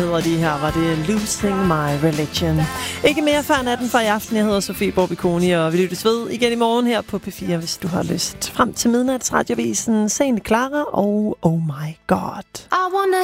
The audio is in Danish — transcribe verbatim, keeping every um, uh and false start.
hedder de her, var det Losing My Religion. Ikke mere før natten for i aften. Jeg hedder Sofie Borbiconi, og vi lyttes ved igen i morgen her på P fire, hvis du har lyst. Frem til midnatsradiovisen, Sane Clara og Oh My God.